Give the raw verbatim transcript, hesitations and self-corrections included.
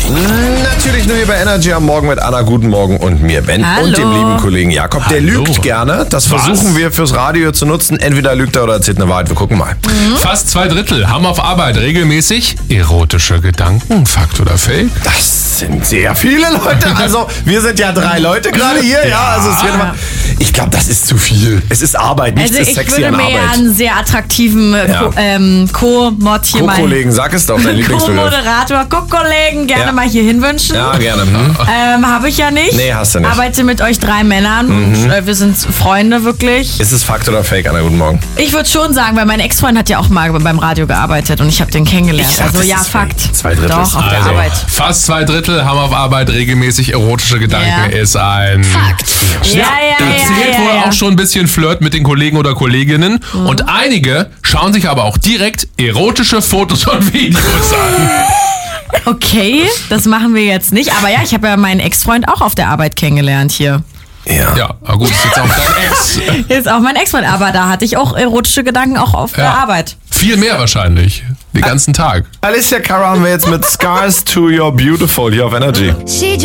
Natürlich nur hier bei Energy am Morgen mit Anna, guten Morgen und mir, Ben. Hallo. Und dem lieben Kollegen Jakob. Der Hallo. lügt gerne. Das Was? versuchen wir fürs Radio zu nutzen. Entweder lügt er oder erzählt eine Wahrheit. Wir gucken mal. Fast zwei Drittel haben auf Arbeit regelmäßig erotische Gedanken. Fakt oder Fake? Das sind sehr viele Leute. Also wir sind ja drei Leute gerade hier. Ja, also es wird immer. Ich glaube, das ist zu viel. Es ist Arbeit, nichts Also ist ich sexy würde an mir ja Arbeit. einen sehr attraktiven äh, Ja. Co- ähm, Co-Mod hier mal. Co-Kollegen, sag es doch, dein Lieblingsbegriff. Co-Moderator, Co-Kollegen gerne Ja. mal hier hinwünschen. Ja, gerne. Hm? Ähm, habe ich ja nicht. Nee, hast du nicht. Arbeite mit euch drei Männern und äh, wir sind Freunde wirklich. Ist es Fakt oder Fake, Anna? Guten Morgen. Ich würde schon sagen, weil mein Ex-Freund hat ja auch mal beim Radio gearbeitet und ich habe den kennengelernt. Ich sag, also das ja, ist Fakt. fake. Zwei Drittel Doch, ist auf der Also, Arbeit. fast zwei Drittel haben auf Arbeit regelmäßig erotische Gedanken. Ja. Ist ein Fakt. Ja, ja, Da ja, zählt ja, wohl ja. auch schon ein bisschen Flirt mit den Kollegen oder Kolleginnen. Und einige schauen sich aber auch direkt erotische Fotos und Videos an. Okay, das machen wir jetzt nicht. Aber ja, ich habe ja meinen Ex-Freund auch auf der Arbeit kennengelernt hier. Ja. Ja, aber gut, ist jetzt auch dein Ex. Ist auch mein Ex-Freund, aber da hatte ich auch erotische Gedanken auch auf der Ja. Arbeit. Viel mehr wahrscheinlich. Den ganzen Tag. Alicia Cara haben wir jetzt mit Scars to Your Beautiful hier auf Energy. She